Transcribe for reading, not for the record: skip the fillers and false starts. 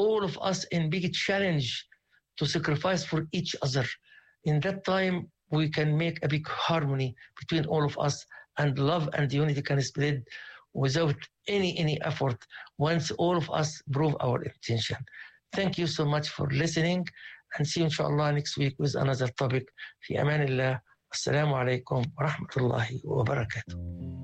all of us in big challenge to sacrifice for each other. In that time, we can make a big harmony between all of us, and love and unity can spread without any effort once all of us prove our intention. Thank you so much for listening, and see you inshallah next week with another topic. في أمان الله. السلام عليكم ورحمة الله وبركاته.